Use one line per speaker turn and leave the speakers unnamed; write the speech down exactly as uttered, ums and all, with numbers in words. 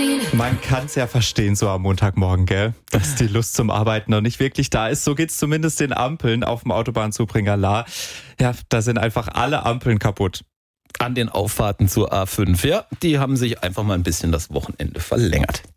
Man kann es ja verstehen, so am Montagmorgen, gell? Dass die Lust zum Arbeiten noch nicht wirklich da ist. So geht's zumindest den Ampeln auf dem Autobahnzubringer Lahr. Ja, da sind einfach alle Ampeln kaputt.
An den Auffahrten zur A fünf, ja, die haben sich einfach mal ein bisschen das Wochenende verlängert.